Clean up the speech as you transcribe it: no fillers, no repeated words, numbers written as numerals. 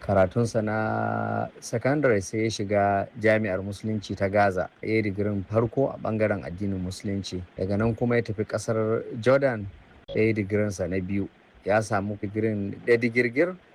karatunsa na sakandare sai ya shiga jami'ar musulunci ta Gaza. Ya yi digirin farko a ɓangaren addinin musulunci. Daga nan kuma ya tafi ƙasar Jordan ya yi digirinsa na biyu. Ya samu digirin da digirgir